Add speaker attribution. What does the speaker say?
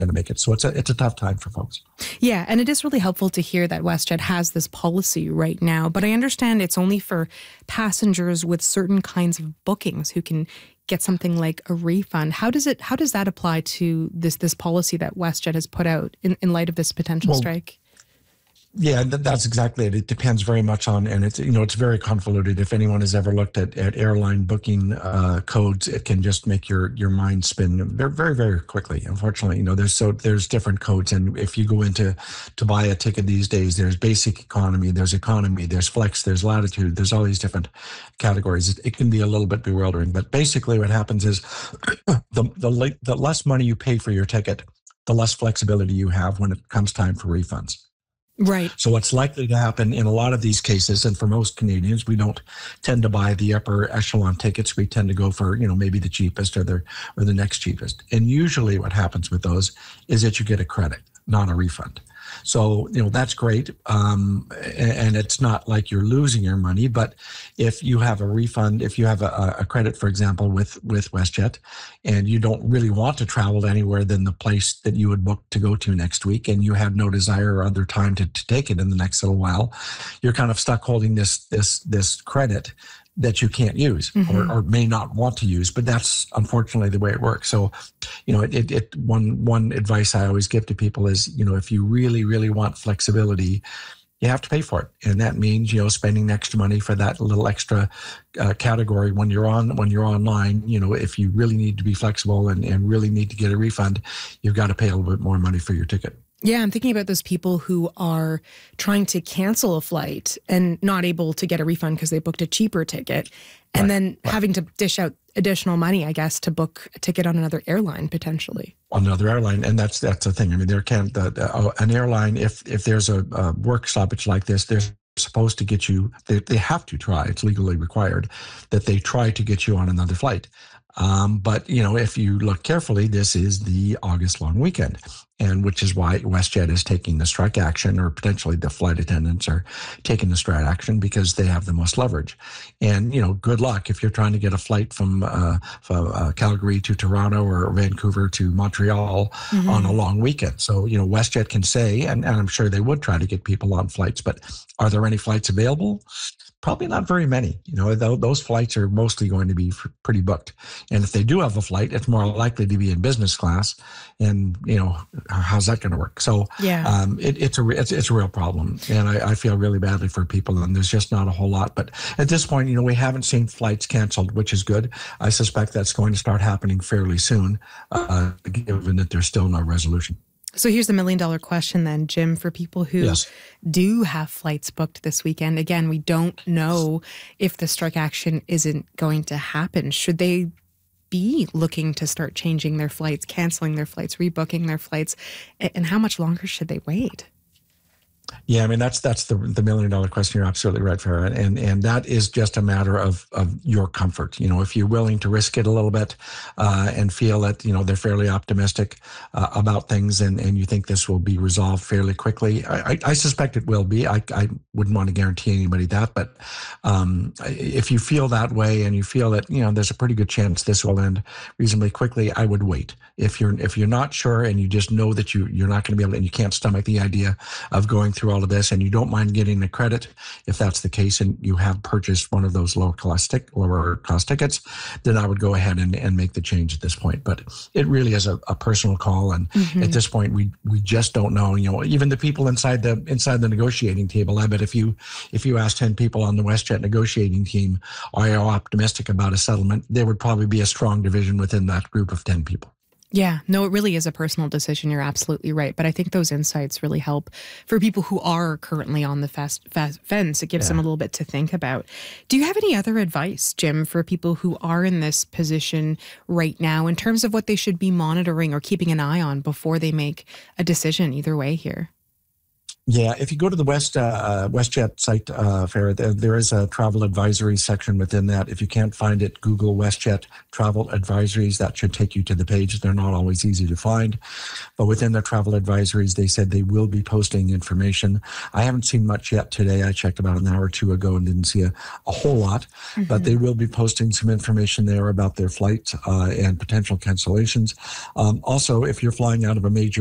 Speaker 1: to make it. So it's a tough time for folks.
Speaker 2: Yeah, and it is really helpful to hear that WestJet has this policy right now, but I understand it's only for passengers with certain kinds of bookings who can get something like a refund. How does that apply to this policy that WestJet has put out in light of this potential strike?
Speaker 1: Yeah, that's exactly it. It depends very much on, and it's very convoluted. If anyone has ever looked at airline booking codes, it can just make your mind spin very, very, very quickly. Unfortunately, there's different codes, and if you go into to buy a ticket these days, there's basic economy, there's flex, there's latitude, there's all these different categories. It can be a little bit bewildering, but basically what happens is the less money you pay for your ticket, the less flexibility you have when it comes time for refunds.
Speaker 2: Right.
Speaker 1: So what's likely to happen in a lot of these cases, and for most Canadians, we don't tend to buy the upper echelon tickets. We tend to go for, maybe the cheapest or the next cheapest. And usually what happens with those is that you get a credit, not a refund. So, that's great. And it's not like you're losing your money, but if you have a refund, if you have a credit, for example, with WestJet, and you don't really want to travel anywhere than the place that you would book to go to next week, and you have no desire or other time to take it in the next little while, you're kind of stuck holding this credit that you can't use or may not want to use, but that's unfortunately the way it works. So, one advice I always give to people is, if you really, really want flexibility, you have to pay for it. And that means, spending extra money for that little extra category when you're online. If you really need to be flexible and really need to get a refund, you've got to pay a little bit more money for your ticket.
Speaker 2: Yeah, I'm thinking about those people who are trying to cancel a flight and not able to get a refund because they booked a cheaper ticket, and then having to dish out additional money, I guess, to book a ticket on another airline potentially.
Speaker 1: On another airline, and that's the thing. I mean, an airline, if there's a work stoppage like this, they're supposed to get you. They have to try. It's legally required that they try to get you on another flight. But, if you look carefully, this is the August long weekend, and which is why WestJet is taking the strike action, or potentially the flight attendants are taking the strike action, because they have the most leverage. And, good luck if you're trying to get a flight from Calgary to Toronto or Vancouver to Montreal on a long weekend. So, WestJet can say, and I'm sure they would try to get people on flights, but are there any flights available? Probably not very many. Those flights are mostly going to be pretty booked. And if they do have a flight, it's more likely to be in business class. And, how's that going to work? So it's a real problem. And I feel really badly for people. And there's just not a whole lot. But at this point, we haven't seen flights canceled, which is good. I suspect that's going to start happening fairly soon, given that there's still no resolution.
Speaker 2: So here's the $1 million question then, Jim, for people who do have flights booked this weekend. Again, we don't know if the strike action isn't going to happen. Should they be looking to start changing their flights, canceling their flights, rebooking their flights? And how much longer should they wait?
Speaker 1: Yeah, I mean, that's the $1 million question. You're absolutely right, Farah. And that is just a matter of your comfort. If you're willing to risk it a little bit and feel that, they're fairly optimistic about things and you think this will be resolved fairly quickly, I suspect it will be. I wouldn't want to guarantee anybody that. But if you feel that way and you feel that, there's a pretty good chance this will end reasonably quickly, I would wait. If you're not sure and you just know that you're not going to be able to, and you can't stomach the idea of going through all of this, and you don't mind getting the credit, if that's the case, and you have purchased one of those lower cost tickets, then I would go ahead and make the change at this point. But it really is a personal call, and at this point, we just don't know. Even the people inside the negotiating table, I bet if you asked 10 people on the WestJet negotiating team, are you optimistic about a settlement, there would probably be a strong division within that group of 10 people.
Speaker 2: Yeah, no, it really is a personal decision. You're absolutely right. But I think those insights really help for people who are currently on the fence. It gives them a little bit to think about. Do you have any other advice, Jim, for people who are in this position right now in terms of what they should be monitoring or keeping an eye on before they make a decision either way here?
Speaker 1: Yeah, if you go to the WestJet site, Farah, there is a travel advisory section within that. If you can't find it, Google WestJet travel advisories. That should take you to the page. They're not always easy to find, but within the travel advisories, they said they will be posting information. I haven't seen much yet today. I checked about an hour or two ago and didn't see a whole lot, but they will be posting some information there about their flight and potential cancellations. Also, if you're flying out of a major